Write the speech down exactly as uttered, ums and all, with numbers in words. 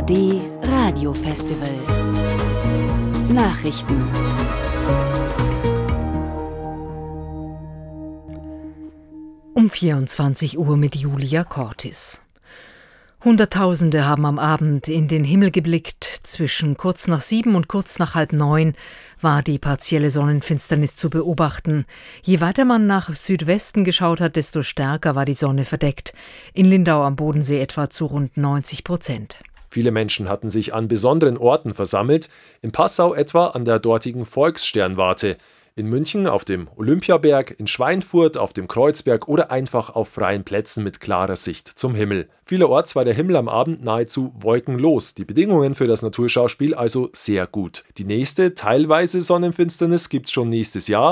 D Radio Festival Nachrichten. Um vierundzwanzig Uhr mit Julia Cortis. Hunderttausende haben am Abend in den Himmel geblickt. Zwischen kurz nach sieben und kurz nach halb neun war die partielle Sonnenfinsternis zu beobachten. Je weiter man nach Südwesten geschaut hat, desto stärker war die Sonne verdeckt. In Lindau am Bodensee etwa zu rund neunzig Prozent. Viele Menschen hatten sich an besonderen Orten versammelt, in Passau etwa an der dortigen Volkssternwarte, in München auf dem Olympiaberg, in Schweinfurt auf dem Kreuzberg oder einfach auf freien Plätzen mit klarer Sicht zum Himmel. Vielerorts war der Himmel am Abend nahezu wolkenlos, die Bedingungen für das Naturschauspiel also sehr gut. Die nächste, teilweise Sonnenfinsternis gibt's schon nächstes Jahr.